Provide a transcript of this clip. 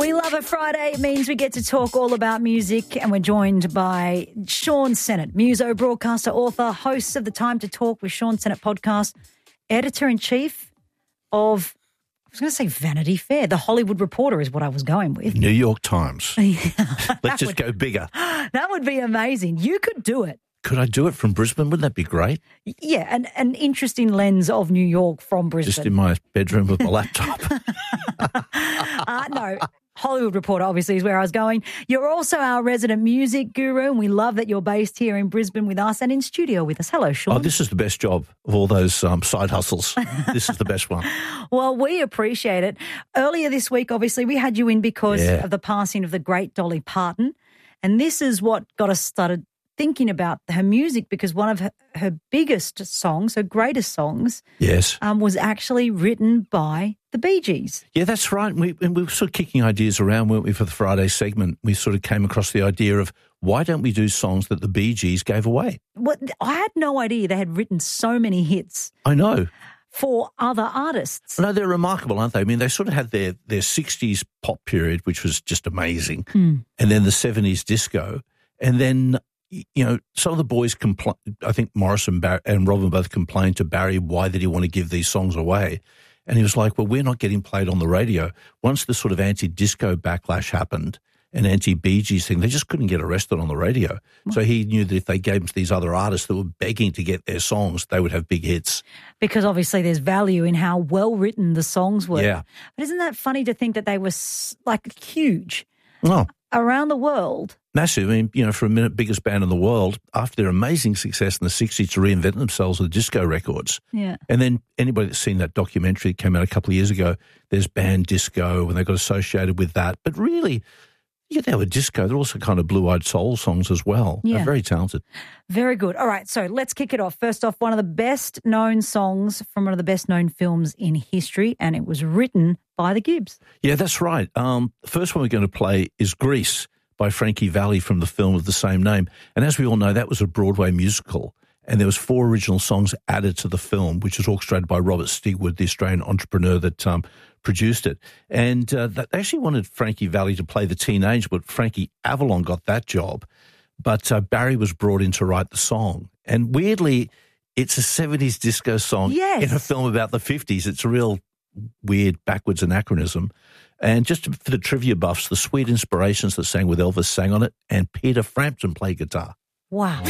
We love a Friday. It means we get to talk all about music, and we're joined by Sean Sennett, muso, broadcaster, author, host of the Time to Talk with Sean Sennett podcast, editor-in-chief of, I was going to say Vanity Fair. The Hollywood Reporter is what I was going with. New York Times. Let's just go bigger. That would be amazing. You could do it. Could I do it from Brisbane? Wouldn't that be great? Yeah, an interesting lens of New York from Brisbane. Just in my bedroom with my laptop. No, Hollywood Reporter obviously is where I was going. You're also our resident music guru, and we love that you're based here in Brisbane with us and in studio with us. Hello, Sean. Oh, this is the best job of all those side hustles. This is the best one. Well, we appreciate it. Earlier this week, obviously, we had you in because of the passing of the great Dolly Parton, and this is what got us started thinking about her music, because one of her biggest songs, her greatest songs, was actually written by the Bee Gees. Yeah, that's right. We were sort of kicking ideas around, weren't we, for the Friday segment. We sort of came across the idea of, why don't we do songs that the Bee Gees gave away? Well, I had no idea they had written so many hits. I know. For other artists. No, they're remarkable, aren't they? I mean, they sort of had their 60s pop period, which was just amazing, and then the 70s disco, and then, you know, some of the boys I think Morris and Robin both complained to Barry, why did he want to give these songs away? And he was like, well, we're not getting played on the radio. Once the sort of anti-disco backlash happened, an anti-Bee Gees thing, they just couldn't get arrested on the radio. So he knew that if they gave them to these other artists that were begging to get their songs, they would have big hits. Because obviously there's value in how well written the songs were. Yeah. But isn't that funny to think that they were like huge around the world? Massive. I mean, you know, for a minute, biggest band in the world, after their amazing success in the 60s to reinvent themselves with disco records. Yeah. And then anybody that's seen that documentary that came out a couple of years ago, there's band disco and they got associated with that. But really, yeah, they were disco. They're also kind of blue-eyed soul songs as well. Yeah. They're very talented. Very good. All right, so let's kick it off. First off, one of the best-known songs from one of the best-known films in history, and it was written by the Gibbs. Yeah, that's right. The first one we're going to play is Grease by Frankie Valli from the film of the same name. And as we all know, that was a Broadway musical, and there was 4 original songs added to the film, which was orchestrated by Robert Stigwood, the Australian entrepreneur that produced it. And they actually wanted Frankie Valli to play the teenage, but Frankie Avalon got that job. But Barry was brought in to write the song. And weirdly, it's a 70s disco song in a film about the 50s. It's a real weird backwards anachronism. And just for the trivia buffs, the Sweet Inspirations that sang with Elvis sang on it, and Peter Frampton played guitar. Wow.